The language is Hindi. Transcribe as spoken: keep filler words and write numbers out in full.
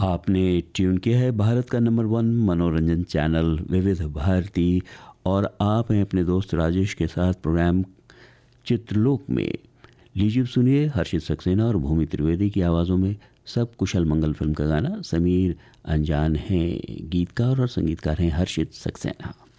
आपने ट्यून किया है भारत का नंबर वन मनोरंजन चैनल विविध भारती और आप हैं अपने दोस्त राजेश के साथ प्रोग्राम चित्रलोक में। लीजिए सुनिए हर्षित सक्सेना और भूमि त्रिवेदी की आवाज़ों में सब कुशल मंगल फिल्म का गाना। समीर अनजान हैं गीतकार और संगीतकार हैं हर्षित सक्सेना।